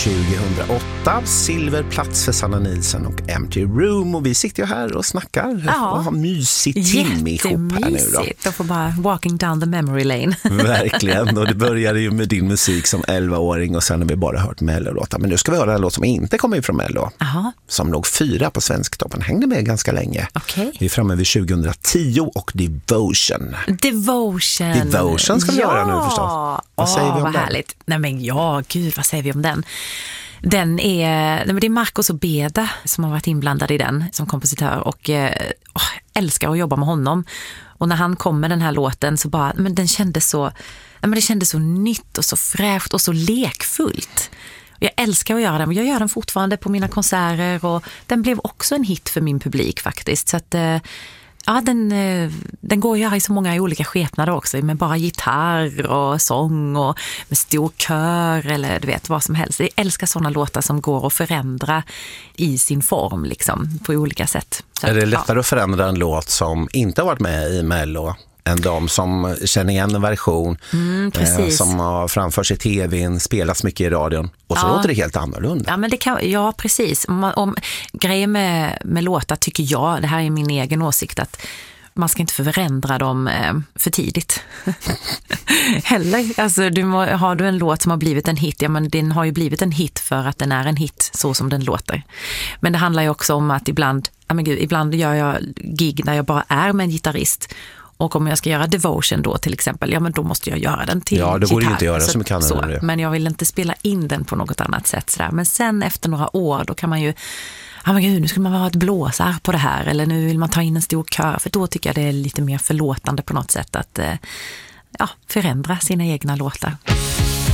2008, silverplats för Sanna Nielsen och Empty Room, och vi sitter ju här och snackar och har mysigt timme ihop här nu då. Jättemysigt, och får bara walking down the memory lane. Verkligen, och det började ju med din musik som 11-åring och sen har vi bara hört Mello-låtar. Men nu ska vi höra en låt som inte kommer ifrån Mello. Aha. Som låg 4 på Svensktoppen, hängde med ganska länge. Okay. Vi är framme vid 2010 och Devotion. Devotion ska vi göra nu förstås. Vad säger vi om den? Härligt. Nej men gud, vad säger vi om den? Det är Marcos Obeda som har varit inblandad i den som kompositör, och älskar att jobba med honom. Och när han kom med den här låten så bara, det kändes så nytt och så fräscht och så lekfullt. Jag älskar att göra den, och jag gör den fortfarande på mina konserter, och den blev också en hit för min publik faktiskt. Så att ja, den går att göra i så många olika skepnader också, med bara gitarr och sång och med stor kör eller du vet vad som helst. Jag älskar sådana låtar som går att förändra i sin form liksom, på olika sätt. Så, är det lättare att förändra en låt som inte har varit med i Mello än de som känner igen en version som har framförts i tvn, spelas mycket i radion och så låter det helt annorlunda. Ja, men precis. Om grejer med låtar tycker jag, det här är min egen åsikt, att man ska inte förändra dem för tidigt. Heller. Alltså, har du en låt som har blivit en hit, men den har ju blivit en hit för att den är en hit så som den låter. Men det handlar ju också om att ibland gör jag gig när jag bara är med en gitarrist. Och om jag ska göra Devotion då till exempel, men då måste jag göra den till gitarr. Ja, det går inte att göra så mycket så. Men jag vill inte spela in den på något annat sätt. Sådär. Men sen efter några år, då kan man ju, nu skulle man ha ett blåsar på det här, eller nu vill man ta in en stor kör, för då tycker jag det är lite mer förlåtande på något sätt att förändra sina egna låtar.